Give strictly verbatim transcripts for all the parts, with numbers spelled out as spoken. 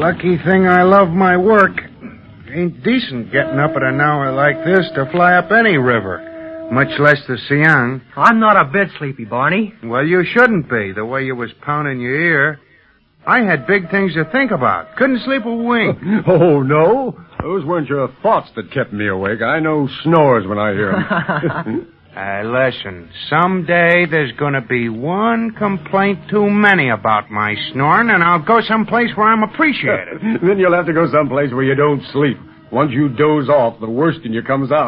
Lucky thing I love my work. Ain't decent getting up at an hour like this to fly up any river, much less the Siang. I'm not a bit sleepy, Barney. Well, you shouldn't be, the way you was pounding your ear. I had big things to think about. Couldn't sleep a wink. Oh, no? Those weren't your thoughts that kept me awake. I know snores when I hear them. uh, listen, someday there's going to be one complaint too many about my snoring, and I'll go someplace where I'm appreciated. Then you'll have to go someplace where you don't sleep. Once you doze off, the worst in you comes out.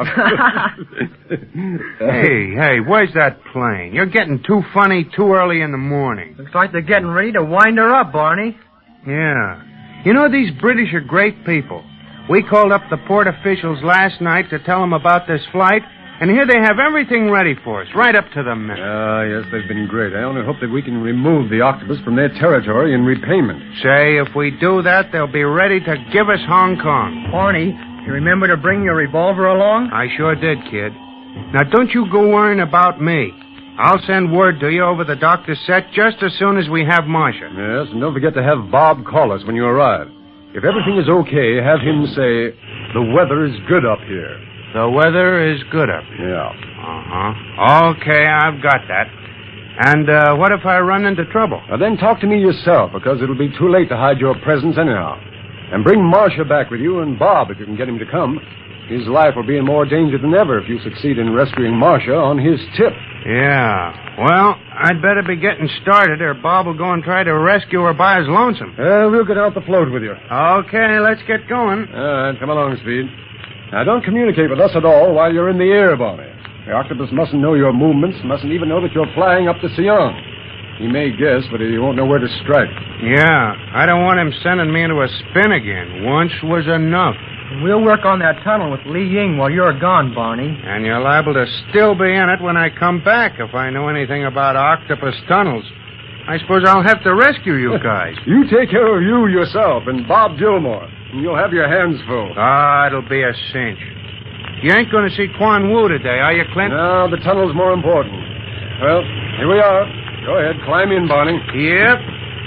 Hey, hey, where's that plane? You're getting too funny too early in the morning. Looks like they're getting ready to wind her up, Barney. Yeah. You know, these British are great people. We called up the port officials last night to tell them about this flight, and here they have everything ready for us, right up to the minute. Ah, uh, yes, they've been great. I only hope that we can remove the octopus from their territory in repayment. Say, if we do that, they'll be ready to give us Hong Kong. Barney, you remember to bring your revolver along? I sure did, kid. Now, don't you go worrying about me. I'll send word to you over the doctor's set just as soon as we have Marcia. Yes, and don't forget to have Bob call us when you arrive. If everything is okay, have him say, the weather is good up here. The weather is good up here. Yeah. Uh-huh. Okay, I've got that. And uh, what if I run into trouble? Now, then talk to me yourself, because it'll be too late to hide your presence anyhow. And bring Marcia back with you, and Bob, if you can get him to come. His life will be in more danger than ever if you succeed in rescuing Marcia on his tip. Yeah. Well, I'd better be getting started, or Bob will go and try to rescue her by his lonesome. Uh, we'll get out the float with you. Okay, let's get going. All right, come along, Speed. Now, don't communicate with us at all while you're in the air, Barney. The octopus mustn't know your movements, mustn't even know that you're flying up to Siang. He may guess, but he won't know where to strike. Yeah, I don't want him sending me into a spin again. Once was enough. We'll work on that tunnel with Li Ying while you're gone, Barney. And you're liable to still be in it when I come back if I know anything about octopus tunnels. I suppose I'll have to rescue you guys. You take care of you yourself and Bob Gilmore, and you'll have your hands full. Ah, it'll be a cinch. You ain't going to see Quan Wu today, are you, Clint? No, the tunnel's more important. Well, here we are. Go ahead, climb in, Barney. Yep.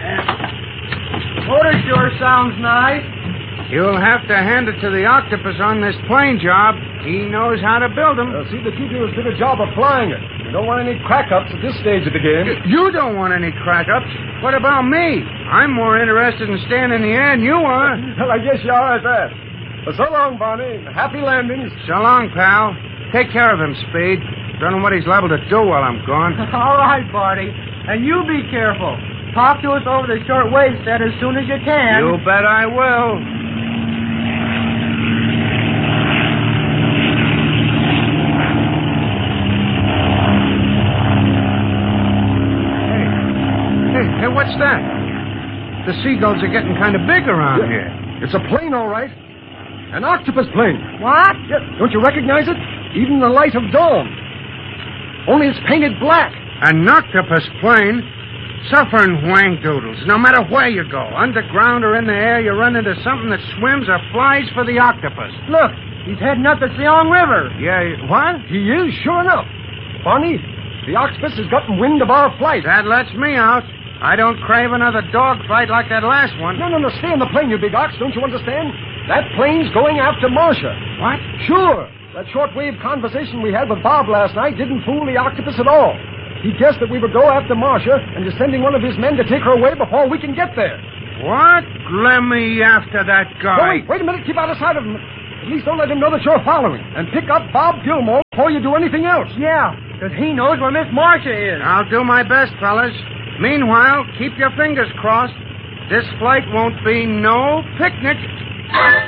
Motor sure sounds nice. You'll have to hand it to the octopus on this plane job. He knows how to build them. Uh, see that you do as good a job of flying it. You don't want any crack-ups at this stage of the game. You don't want any crack-ups. What about me? I'm more interested in staying in the air than you are. Well, I guess you are at that. Well, so long, Barney. Happy landings. So long, pal. Take care of him, Speed. Don't know what he's liable to do while I'm gone. All right, Barney. And you be careful. Talk to us over the short wave set as soon as you can. You bet I will. Hey, what's that? The seagulls are getting kind of big around yeah. here. It's a plane, all right. An octopus plane. What? Yeah. Don't you recognize it? Even in the light of dawn. Only it's painted black. An octopus plane? Suffering wang doodles. No matter where you go, underground or in the air, you run into something that swims or flies for the octopus. Look, he's heading up the Siang River. Yeah, what? He is, sure enough. Barney, the octopus has gotten wind of our flight. That lets me out. I don't crave another dogfight like that last one. No, no, no, stay in the plane, you big ox. Don't you understand? That plane's going after Marcia. What? Sure. That shortwave conversation we had with Bob last night didn't fool the octopus at all. He guessed that we would go after Marcia and is sending one of his men to take her away before we can get there. What? Let me after that guy. No, wait, wait a minute. Keep out of sight of him. At least don't let him know that you're following. And pick up Bob Gilmore before you do anything else. Yeah, because he knows where Miss Marcia is. I'll do my best, fellas. Meanwhile, keep your fingers crossed. This flight won't be no picnic.